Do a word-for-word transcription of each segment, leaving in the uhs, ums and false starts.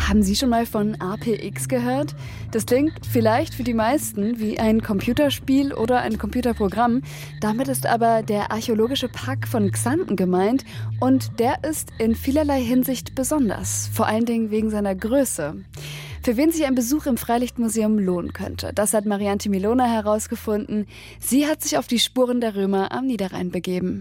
Haben Sie schon mal von A P X gehört? Das klingt vielleicht für die meisten wie ein Computerspiel oder ein Computerprogramm. Damit ist aber der archäologische Park von Xanten gemeint und der ist in vielerlei Hinsicht besonders, vor allen Dingen wegen seiner Größe. Für wen sich ein Besuch im Freilichtmuseum lohnen könnte, das hat Marianne Milona herausgefunden. Sie hat sich auf die Spuren der Römer am Niederrhein begeben.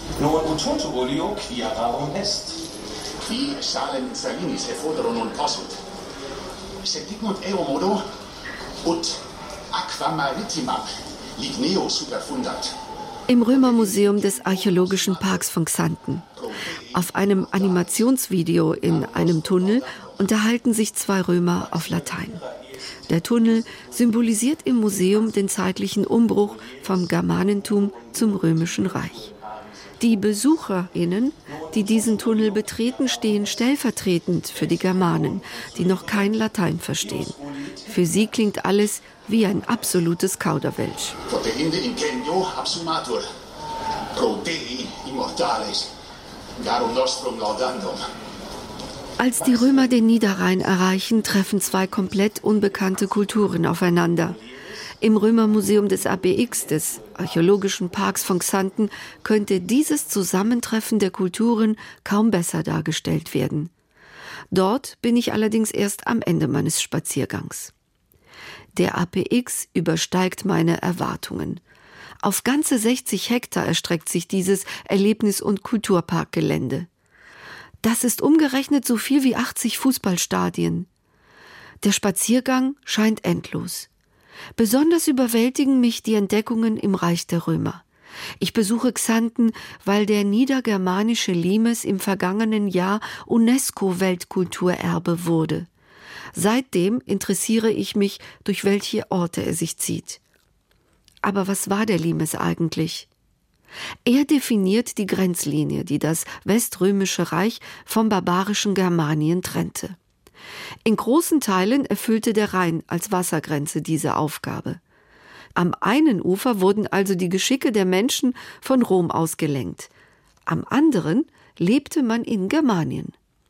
Im Römermuseum des Archäologischen Parks von Xanten. Auf einem Animationsvideo in einem Tunnel unterhalten sich zwei Römer auf Latein. Der Tunnel symbolisiert im Museum den zeitlichen Umbruch vom Germanentum zum Römischen Reich. Die BesucherInnen, die diesen Tunnel betreten, stehen stellvertretend für die Germanen, die noch kein Latein verstehen. Für sie klingt alles wie ein absolutes Kauderwelsch. Als die Römer den Niederrhein erreichen, treffen zwei komplett unbekannte Kulturen aufeinander. Im Römermuseum des A P X, des Archäologischen Parks von Xanten, könnte dieses Zusammentreffen der Kulturen kaum besser dargestellt werden. Dort bin ich allerdings erst am Ende meines Spaziergangs. Der A P X übersteigt meine Erwartungen. Auf ganze sechzig Hektar erstreckt sich dieses Erlebnis- und Kulturparkgelände. Das ist umgerechnet so viel wie achtzig Fußballstadien. Der Spaziergang scheint endlos. Besonders überwältigen mich die Entdeckungen im Reich der Römer. Ich besuche Xanten, weil der niedergermanische Limes im vergangenen Jahr UNESCO-Weltkulturerbe wurde. Seitdem interessiere ich mich, durch welche Orte er sich zieht. Aber was war der Limes eigentlich? Er definiert die Grenzlinie, die das Weströmische Reich vom barbarischen Germanien trennte. In großen Teilen erfüllte der Rhein als Wassergrenze diese Aufgabe. Am einen Ufer wurden also die Geschicke der Menschen von Rom aus gelenkt. Am anderen lebte man in Germanien.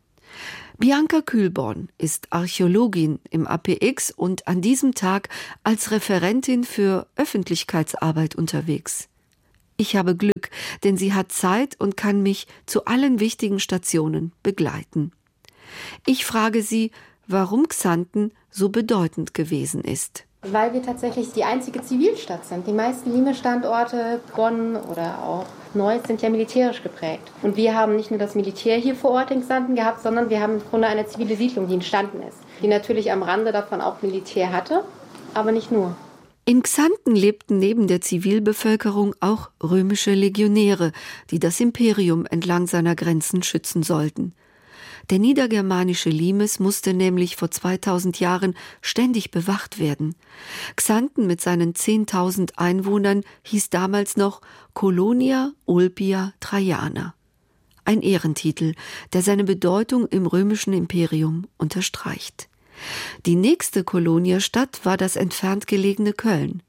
Bianca Kühlborn ist Archäologin im A P X und an diesem Tag als Referentin für Öffentlichkeitsarbeit unterwegs. Ich habe Glück, denn sie hat Zeit und kann mich zu allen wichtigen Stationen begleiten. Ich frage sie, warum Xanten so bedeutend gewesen ist. Weil wir tatsächlich die einzige Zivilstadt sind. Die meisten Limes-Standorte, Bonn oder auch Neuss, sind ja militärisch geprägt. Und wir haben nicht nur das Militär hier vor Ort in Xanten gehabt, sondern wir haben im Grunde eine zivile Siedlung, die entstanden ist. Die natürlich am Rande davon auch Militär hatte, aber nicht nur. In Xanten lebten neben der Zivilbevölkerung auch römische Legionäre, die das Imperium entlang seiner Grenzen schützen sollten. Der niedergermanische Limes musste nämlich vor zweitausend Jahren ständig bewacht werden. Xanten mit seinen zehntausend Einwohnern hieß damals noch Colonia Ulpia Traiana. Ein Ehrentitel, der seine Bedeutung im römischen Imperium unterstreicht. Die nächste Koloniastadt war das entfernt gelegene Köln.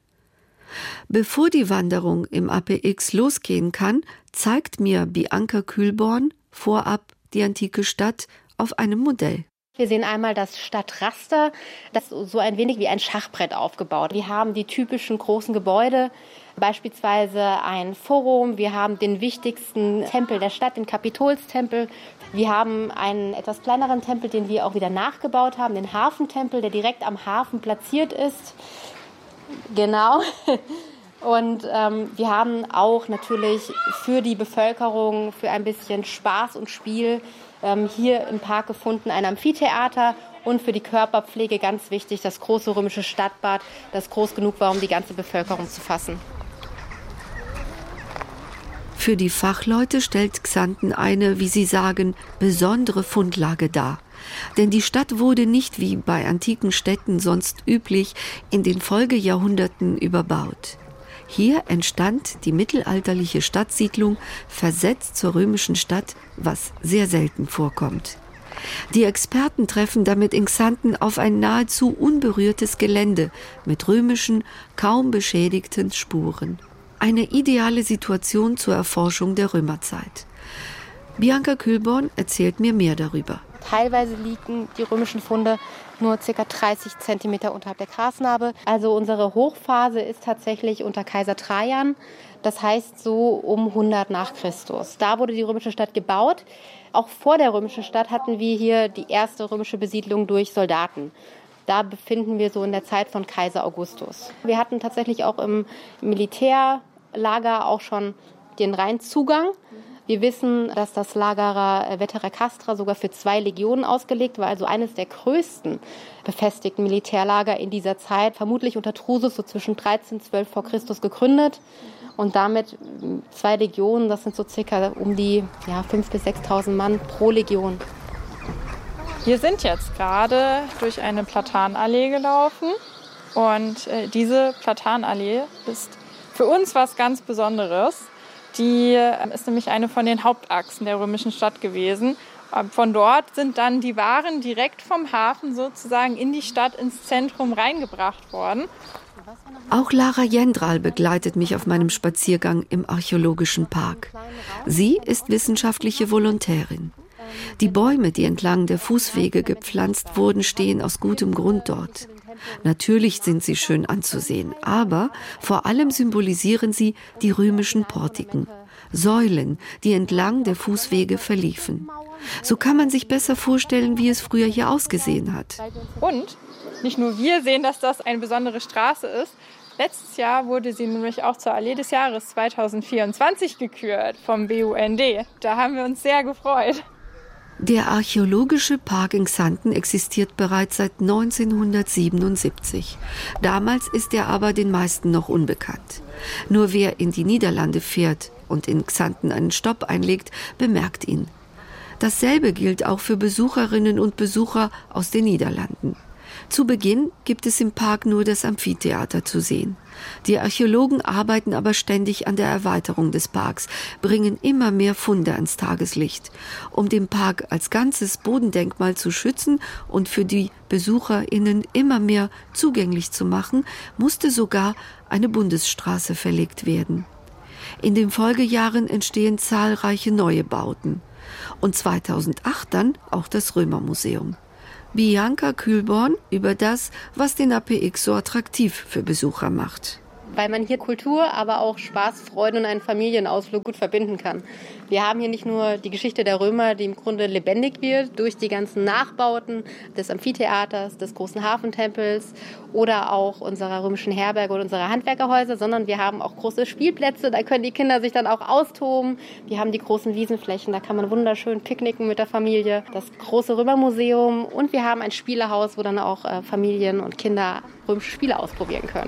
Bevor die Wanderung im A P X losgehen kann, zeigt mir Bianca Kühlborn vorab die antike Stadt auf einem Modell. Wir sehen einmal das Stadtraster, das ist so ein wenig wie ein Schachbrett aufgebaut. Wir haben die typischen großen Gebäude, beispielsweise ein Forum, wir haben den wichtigsten Tempel der Stadt, den Kapitolstempel. Wir haben einen etwas kleineren Tempel, den wir auch wieder nachgebaut haben, den Hafentempel, der direkt am Hafen platziert ist. Genau. Und ähm, wir haben auch natürlich für die Bevölkerung, für ein bisschen Spaß und Spiel ähm, hier im Park gefunden, ein Amphitheater und für die Körperpflege ganz wichtig, das große römische Stadtbad, das groß genug war, um die ganze Bevölkerung zu fassen. Für die Fachleute stellt Xanten eine, wie sie sagen, besondere Fundlage dar. Denn die Stadt wurde nicht wie bei antiken Städten sonst üblich in den Folgejahrhunderten überbaut. Hier entstand die mittelalterliche Stadtsiedlung versetzt zur römischen Stadt, was sehr selten vorkommt. Die Experten treffen damit in Xanten auf ein nahezu unberührtes Gelände mit römischen, kaum beschädigten Spuren. Eine ideale Situation zur Erforschung der Römerzeit. Bianca Kühlborn erzählt mir mehr darüber. Teilweise liegen die römischen Funde nur ca. dreißig Zentimeter unterhalb der Grasnarbe. Also unsere Hochphase ist tatsächlich unter Kaiser Trajan. Das heißt so um hundert nach Christus. Da wurde die römische Stadt gebaut. Auch vor der römischen Stadt hatten wir hier die erste römische Besiedlung durch Soldaten. Da befinden wir so in der Zeit von Kaiser Augustus. Wir hatten tatsächlich auch im Militärlager auch schon den Rheinzugang. Wir wissen, dass das Lagerer Vetera Castra sogar für zwei Legionen ausgelegt war, also eines der größten befestigten Militärlager in dieser Zeit, vermutlich unter Drusus so zwischen dreizehn, zwölf vor Christus gegründet. Und damit zwei Legionen, das sind so circa um die ja, fünftausend bis sechstausend Mann pro Legion. Wir sind jetzt gerade durch eine Platanallee gelaufen und äh, diese Platanallee ist für uns was ganz Besonderes. Die äh, ist nämlich eine von den Hauptachsen der römischen Stadt gewesen. Äh, von dort sind dann die Waren direkt vom Hafen sozusagen in die Stadt, ins Zentrum reingebracht worden. Auch Lara Jendral begleitet mich auf meinem Spaziergang im Archäologischen Park. Sie ist wissenschaftliche Volontärin. Die Bäume, die entlang der Fußwege gepflanzt wurden, stehen aus gutem Grund dort. Natürlich sind sie schön anzusehen, aber vor allem symbolisieren sie die römischen Portiken, Säulen, die entlang der Fußwege verliefen. So kann man sich besser vorstellen, wie es früher hier ausgesehen hat. Und nicht nur wir sehen, dass das eine besondere Straße ist. Letztes Jahr wurde sie nämlich auch zur Allee des Jahres zweitausendvierundzwanzig gekürt vom B U N D. Da haben wir uns sehr gefreut. Der Archäologische Park in Xanten existiert bereits seit neunzehnhundertsiebenundsiebzig. Damals ist er aber den meisten noch unbekannt. Nur wer in die Niederlande fährt und in Xanten einen Stopp einlegt, bemerkt ihn. Dasselbe gilt auch für Besucherinnen und Besucher aus den Niederlanden. Zu Beginn gibt es im Park nur das Amphitheater zu sehen. Die Archäologen arbeiten aber ständig an der Erweiterung des Parks, bringen immer mehr Funde ans Tageslicht. Um den Park als ganzes Bodendenkmal zu schützen und für die BesucherInnen immer mehr zugänglich zu machen, musste sogar eine Bundesstraße verlegt werden. In den Folgejahren entstehen zahlreiche neue Bauten. Und zweitausendacht dann auch das Römermuseum. Bianca Kühlborn über das, was den A P X so attraktiv für Besucher macht. Weil man hier Kultur, aber auch Spaß, Freude und einen Familienausflug gut verbinden kann. Wir haben hier nicht nur die Geschichte der Römer, die im Grunde lebendig wird durch die ganzen Nachbauten des Amphitheaters, des großen Hafentempels oder auch unserer römischen Herberge oder unserer Handwerkerhäuser, sondern wir haben auch große Spielplätze, da können die Kinder sich dann auch austoben. Wir haben die großen Wiesenflächen, da kann man wunderschön picknicken mit der Familie. Das große Römermuseum und wir haben ein Spielehaus, wo dann auch äh, Familien und Kinder römische Spiele ausprobieren können.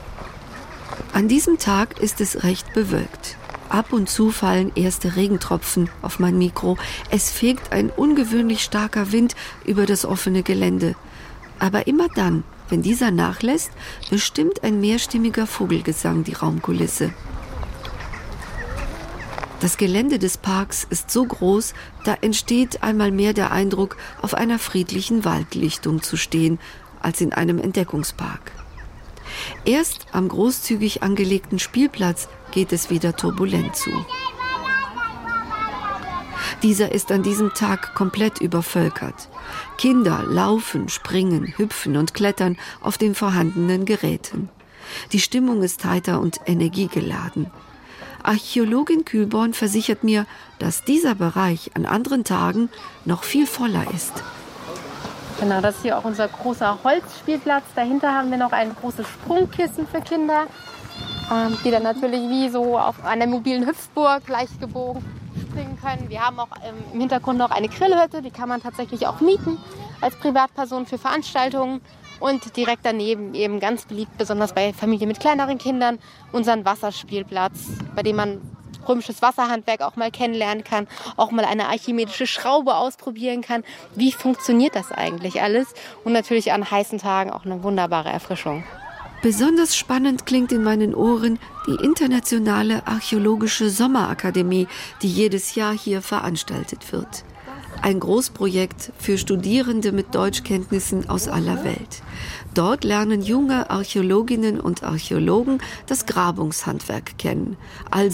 An diesem Tag ist es recht bewölkt. Ab und zu fallen erste Regentropfen auf mein Mikro. Es fegt ein ungewöhnlich starker Wind über das offene Gelände. Aber immer dann, wenn dieser nachlässt, bestimmt ein mehrstimmiger Vogelgesang die Raumkulisse. Das Gelände des Parks ist so groß, da entsteht einmal mehr der Eindruck, auf einer friedlichen Waldlichtung zu stehen, als in einem Entdeckungspark. Erst am großzügig angelegten Spielplatz geht es wieder turbulent zu. Dieser ist an diesem Tag komplett übervölkert. Kinder laufen, springen, hüpfen und klettern auf den vorhandenen Geräten. Die Stimmung ist heiter und energiegeladen. Archäologin Kühlborn versichert mir, dass dieser Bereich an anderen Tagen noch viel voller ist. Genau, das ist hier auch unser großer Holzspielplatz. Dahinter haben wir noch ein großes Sprungkissen für Kinder, die dann natürlich wie so auf einer mobilen Hüpfburg leicht gebogen springen können. Wir haben auch im Hintergrund noch eine Grillhütte, die kann man tatsächlich auch mieten als Privatperson für Veranstaltungen. Und direkt daneben eben ganz beliebt, besonders bei Familien mit kleineren Kindern, unseren Wasserspielplatz, bei dem man römisches Wasserhandwerk auch mal kennenlernen kann, auch mal eine archimedische Schraube ausprobieren kann. Wie funktioniert das eigentlich alles? Und natürlich an heißen Tagen auch eine wunderbare Erfrischung. Besonders spannend klingt in meinen Ohren die internationale archäologische Sommerakademie, die jedes Jahr hier veranstaltet wird. Ein Großprojekt für Studierende mit Deutschkenntnissen aus aller Welt. Dort lernen junge Archäologinnen und Archäologen das Grabungshandwerk kennen. Also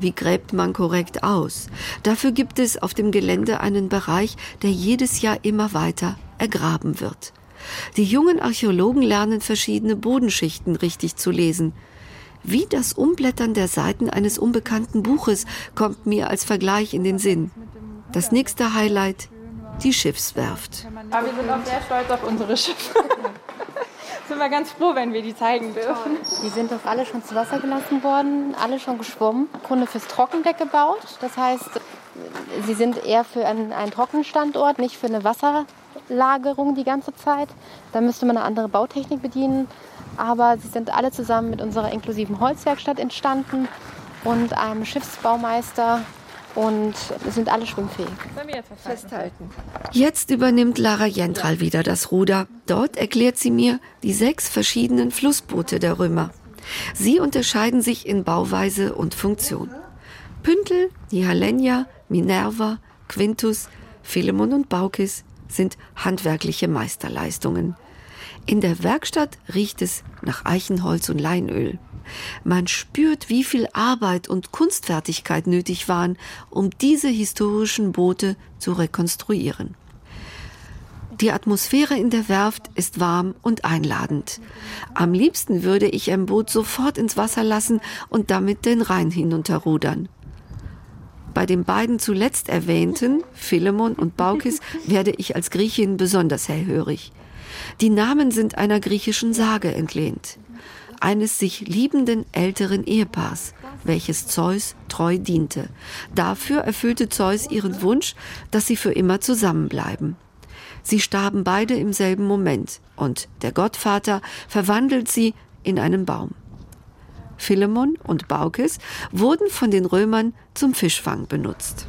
wie gräbt man korrekt aus? Dafür gibt es auf dem Gelände einen Bereich, der jedes Jahr immer weiter ergraben wird. Die jungen Archäologen lernen verschiedene Bodenschichten richtig zu lesen. Wie das Umblättern der Seiten eines unbekannten Buches kommt mir als Vergleich in den Sinn. Das nächste Highlight, die Schiffswerft. Aber wir sind auch sehr stolz auf unsere Schiffe. Sind wir ganz froh, wenn wir die zeigen dürfen. Die sind doch alle schon zu Wasser gelassen worden, alle schon geschwommen. Im Grunde fürs Trockendeck gebaut. Das heißt, sie sind eher für einen, einen Trockenstandort, nicht für eine Wasserlagerung die ganze Zeit. Da müsste man eine andere Bautechnik bedienen. Aber sie sind alle zusammen mit unserer inklusiven Holzwerkstatt entstanden und einem Schiffsbaumeister. Und sind alle schwimmfähig. Sollen wir jetzt festhalten? Jetzt übernimmt Lara Jentral wieder das Ruder. Dort erklärt sie mir die sechs verschiedenen Flussboote der Römer. Sie unterscheiden sich in Bauweise und Funktion. Pyntel, Nihalenia, Minerva, Quintus, Philemon und Baukis sind handwerkliche Meisterleistungen. In der Werkstatt riecht es nach Eichenholz und Leinöl. Man spürt, wie viel Arbeit und Kunstfertigkeit nötig waren, um diese historischen Boote zu rekonstruieren. Die Atmosphäre in der Werft ist warm und einladend. Am liebsten würde ich ein Boot sofort ins Wasser lassen und damit den Rhein hinunterrudern. Bei den beiden zuletzt erwähnten, Philemon und Baukis, werde ich als Griechin besonders hellhörig. Die Namen sind einer griechischen Sage entlehnt. Eines sich liebenden älteren Ehepaars, welches Zeus treu diente. Dafür erfüllte Zeus ihren Wunsch, dass sie für immer zusammenbleiben. Sie starben beide im selben Moment und der Gottvater verwandelt sie in einen Baum. Philemon und Baukis wurden von den Römern zum Fischfang benutzt.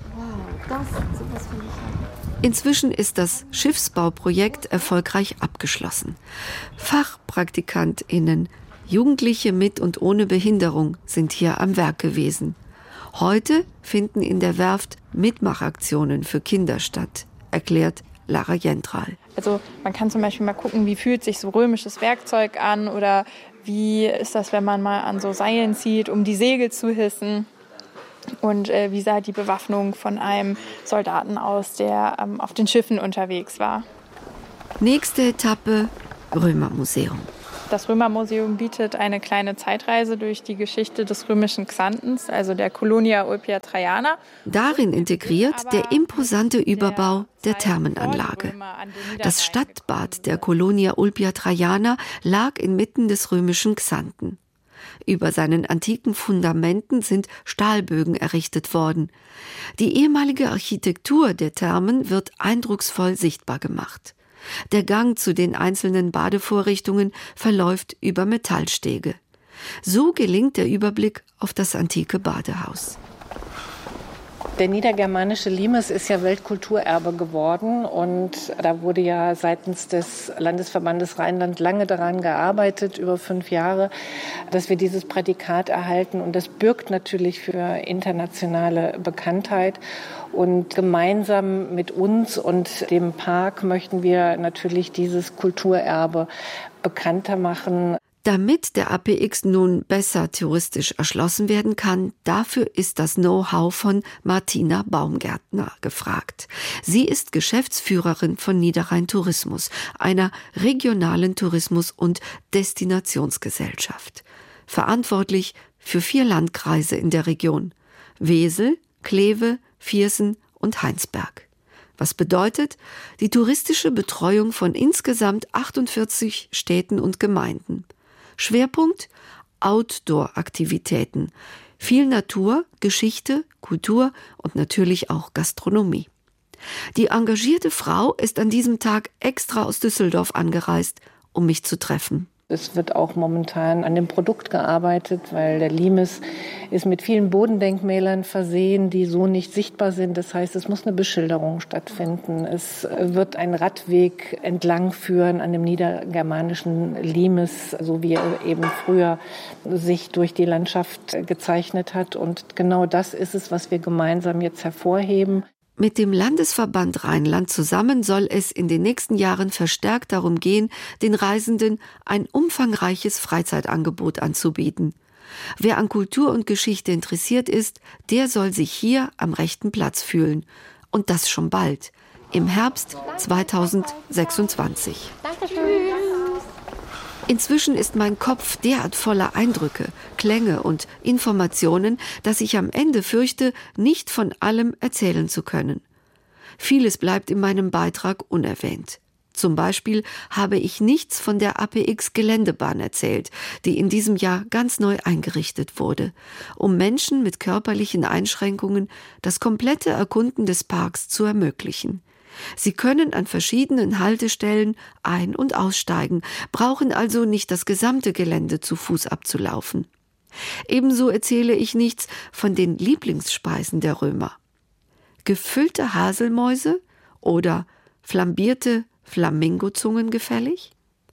Inzwischen ist das Schiffsbauprojekt erfolgreich abgeschlossen. FachpraktikantInnen, Jugendliche mit und ohne Behinderung sind hier am Werk gewesen. Heute finden in der Werft Mitmachaktionen für Kinder statt, erklärt Lara Jentral. Also man kann zum Beispiel mal gucken, wie fühlt sich so römisches Werkzeug an oder wie ist das, wenn man mal an so Seilen zieht, um die Segel zu hissen. Und äh, wie sah die Bewaffnung von einem Soldaten aus, der ähm, auf den Schiffen unterwegs war. Nächste Etappe, Römermuseum. Das Römermuseum bietet eine kleine Zeitreise durch die Geschichte des römischen Xanthens, also der Colonia Ulpia Traiana. Darin integriert der imposante Überbau der Thermenanlage. Das Stadtbad der Colonia Ulpia Traiana lag inmitten des römischen Xanthen. Über seinen antiken Fundamenten sind Stahlbögen errichtet worden. Die ehemalige Architektur der Thermen wird eindrucksvoll sichtbar gemacht. Der Gang zu den einzelnen Badevorrichtungen verläuft über Metallstege. So gelingt der Überblick auf das antike Badehaus. Der niedergermanische Limes ist ja Weltkulturerbe geworden und da wurde ja seitens des Landesverbandes Rheinland lange daran gearbeitet, über fünf Jahre, dass wir dieses Prädikat erhalten und das bürgt natürlich für internationale Bekanntheit. Und gemeinsam mit uns und dem Park möchten wir natürlich dieses Kulturerbe bekannter machen. Damit der A P X nun besser touristisch erschlossen werden kann, dafür ist das Know-how von Martina Baumgärtner gefragt. Sie ist Geschäftsführerin von Niederrhein Tourismus, einer regionalen Tourismus- und Destinationsgesellschaft. Verantwortlich für vier Landkreise in der Region: Wesel, Kleve, Viersen und Heinsberg. Was bedeutet die touristische Betreuung von insgesamt achtundvierzig Städten und Gemeinden. Schwerpunkt Outdoor-Aktivitäten, viel Natur, Geschichte, Kultur und natürlich auch Gastronomie. Die engagierte Frau ist an diesem Tag extra aus Düsseldorf angereist, um mich zu treffen. Es wird auch momentan an dem Produkt gearbeitet, weil der Limes ist mit vielen Bodendenkmälern versehen, die so nicht sichtbar sind. Das heißt, es muss eine Beschilderung stattfinden. Es wird ein Radweg entlang führen an dem niedergermanischen Limes, so wie er eben früher sich durch die Landschaft gezeichnet hat. Und genau das ist es, was wir gemeinsam jetzt hervorheben. Mit dem Landesverband Rheinland zusammen soll es in den nächsten Jahren verstärkt darum gehen, den Reisenden ein umfangreiches Freizeitangebot anzubieten. Wer an Kultur und Geschichte interessiert ist, der soll sich hier am rechten Platz fühlen. Und das schon bald, im Herbst zweitausendsechsundzwanzig. Dankeschön. Inzwischen ist mein Kopf derart voller Eindrücke, Klänge und Informationen, dass ich am Ende fürchte, nicht von allem erzählen zu können. Vieles bleibt in meinem Beitrag unerwähnt. Zum Beispiel habe ich nichts von der A P X-Geländebahn erzählt, die in diesem Jahr ganz neu eingerichtet wurde, um Menschen mit körperlichen Einschränkungen das komplette Erkunden des Parks zu ermöglichen. Sie können an verschiedenen Haltestellen ein- und aussteigen, brauchen also nicht das gesamte Gelände zu Fuß abzulaufen. Ebenso erzähle ich nichts von den Lieblingsspeisen der Römer. Gefüllte Haselmäuse oder flambierte Flamingozungen gefällig?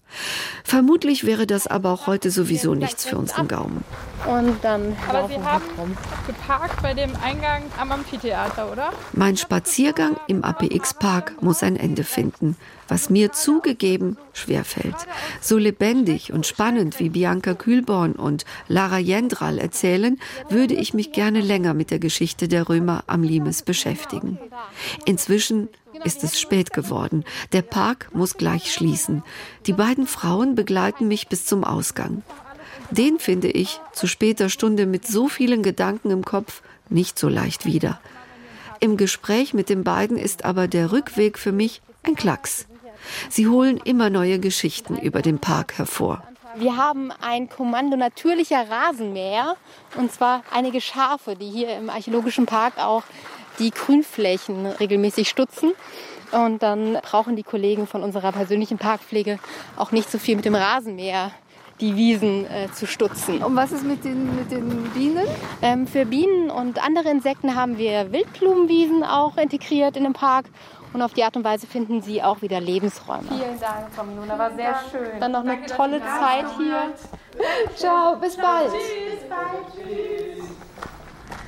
Vermutlich wäre das aber auch heute sowieso nichts für unseren Gaumen. Und dann Aber Sie haben geparkt bei dem Eingang am Amphitheater, oder? Mein Spaziergang im A P X-Park muss ein Ende finden, was mir zugegeben schwerfällt. So lebendig und spannend wie Bianca Kühlborn und Lara Jendral erzählen, würde ich mich gerne länger mit der Geschichte der Römer am Limes beschäftigen. Inzwischen ist es spät geworden. Der Park muss gleich schließen. Die beiden Frauen begleiten mich bis zum Ausgang. Den finde ich zu später Stunde mit so vielen Gedanken im Kopf nicht so leicht wieder. Im Gespräch mit den beiden ist aber der Rückweg für mich ein Klacks. Sie holen immer neue Geschichten über den Park hervor. wir haben ein Kommando natürlicher Rasenmäher, und zwar einige Schafe, die hier im Archäologischen Park auch die Grünflächen regelmäßig stutzen. Und dann brauchen die Kollegen von unserer persönlichen Parkpflege auch nicht so viel mit dem Rasenmäher die Wiesen äh, zu stutzen. Und was ist mit den, mit den Bienen? Ähm, für Bienen und andere Insekten haben wir Wildblumenwiesen auch integriert in den Park. Und auf die Art und Weise finden sie auch wieder Lebensräume. Vielen Dank, Frau Minuna, war sehr schön. Dann noch eine Danke, tolle Zeit hier. Ciao, bis bald. Tschüss, bis bald. Tschüss.